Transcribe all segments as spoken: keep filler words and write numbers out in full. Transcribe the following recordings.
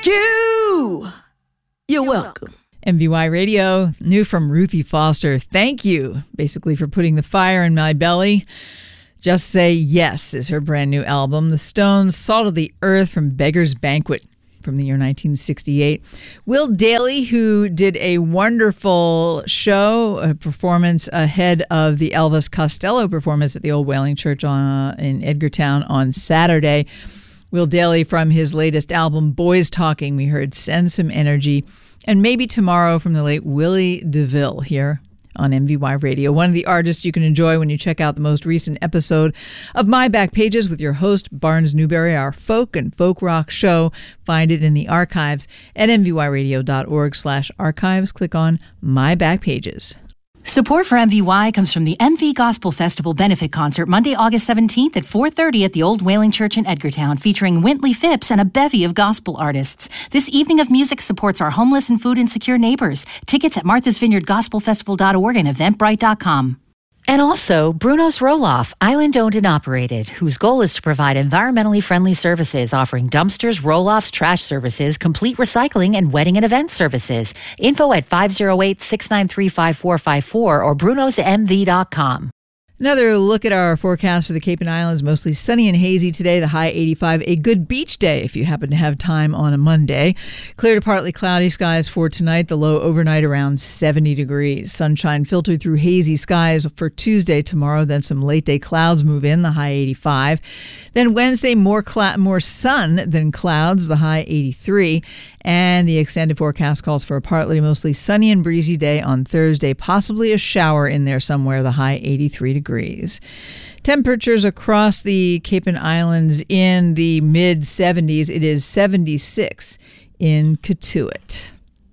you. You're welcome. M V Y Radio, new from Ruthie Foster. Thank you, basically, for putting the fire in my belly. Just Say Yes is her brand new album. The Stones, Salt of the Earth from Beggar's Banquet from the year nineteen sixty-eight. Will Daly, who did a wonderful show, a performance ahead of the Elvis Costello performance at the Old Whaling Church on, in Edgartown on Saturday. Will Daly, from his latest album, Boys Talking, we heard Send Some Energy. And maybe tomorrow from the late Willie DeVille here on M V Y Radio. One of the artists you can enjoy when you check out the most recent episode of My Back Pages with your host, Barnes Newberry, our folk and folk rock show. Find it in the archives at mvyradio.org slash archives. Click on My Back Pages. Support for M V Y comes from the M V Gospel Festival Benefit Concert Monday, August seventeenth at four thirty at the Old Whaling Church in Edgartown, featuring Wintley Phipps and a bevy of gospel artists. This evening of music supports our homeless and food insecure neighbors. Tickets at marthas vineyard gospel festival dot org and eventbrite dot com. And also, Bruno's Roll-Off, island-owned and operated, whose goal is to provide environmentally friendly services, offering dumpsters, roll-offs, trash services, complete recycling, and wedding and event services. Info at five oh eight, six nine three, five four five four or brunos m v dot com. Another look at our forecast for the Cape and Islands. Mostly sunny and hazy today, the high eighty-five. A good beach day if you happen to have time on a Monday. Clear to partly cloudy skies for tonight, the low overnight around seventy degrees. Sunshine filtered through hazy skies for Tuesday, tomorrow. Then some late day clouds move in, the high eighty-five. Then Wednesday, more cl- more sun than clouds, the high eighty-three. And the extended forecast calls for a partly mostly sunny and breezy day on Thursday, possibly a shower in there somewhere, the high eighty-three degrees. Temperatures across the Cape and Islands in the mid seventies. It is seventy-six in Cotuit.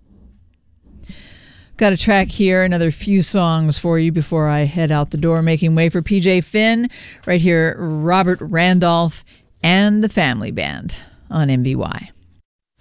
Got a track here, another few songs for you before I head out the door, making way for P J Finn. Right here, Robert Randolph and the Family Band on M V Y.